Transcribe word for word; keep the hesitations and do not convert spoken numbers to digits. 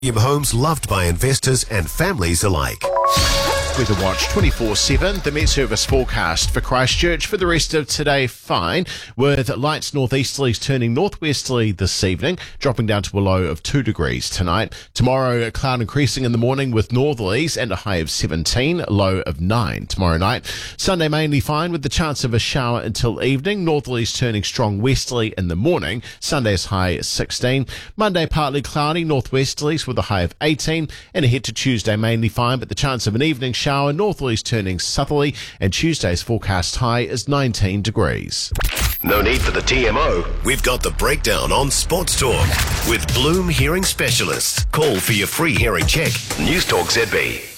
Homes loved by investors and families alike. Weather Watch twenty-four seven, the Met Service forecast for Christchurch for the rest of today, fine, with light northeasterlies turning northwesterly this evening, dropping down to a low of two degrees tonight. Tomorrow, a cloud increasing in the morning with northerlies and a high of seventeen, low of nine tomorrow night. Sunday mainly fine with the chance of a shower until evening, northerlies turning strong westerly in the morning. Sunday's high is sixteen. Monday partly cloudy, northwesterlies with a high of eighteen, and ahead to Tuesday mainly fine, but the chance of an evening shower, northerlies turning southerly, and Tuesday's forecast high is nineteen degrees. No need for the T M O. We've got the breakdown on Sports Talk with Bloom Hearing Specialists. Call for your free hearing check. News Talk Z B.